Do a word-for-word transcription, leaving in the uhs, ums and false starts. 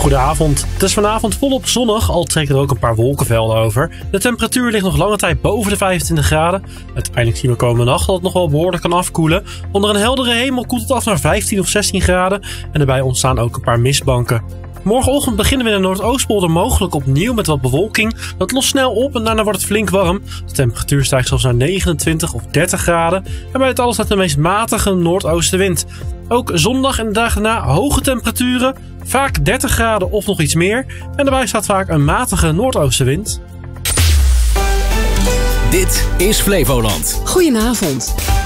Goedenavond. Het is vanavond volop zonnig, al trekken er ook een paar wolkenvelden over. De temperatuur ligt nog lange tijd boven de vijfentwintig graden. Uiteindelijk zien we komende nacht dat het nog wel behoorlijk kan afkoelen. Onder een heldere hemel koelt het af naar vijftien of zestien graden en erbij ontstaan ook een paar mistbanken. Morgenochtend beginnen we in de Noordoostpolder mogelijk opnieuw met wat bewolking. Dat lost snel op en daarna wordt het flink warm. De temperatuur stijgt zelfs naar negenentwintig of dertig graden. En bij het alles staat de meest matige noordoostenwind. Ook zondag en de dagen daarna hoge temperaturen, vaak dertig graden of nog iets meer. En daarbij staat vaak een matige noordoostenwind. Dit is Flevoland. Goedenavond.